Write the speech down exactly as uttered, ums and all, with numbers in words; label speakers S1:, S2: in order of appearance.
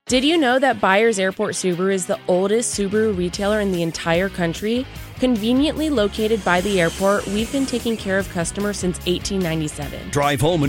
S1: Did you know that Byers Airport Subaru is the oldest Subaru retailer in the entire country? Conveniently located by the airport, we've been taking care of customers since eighteen ninety-seven.
S2: Drive home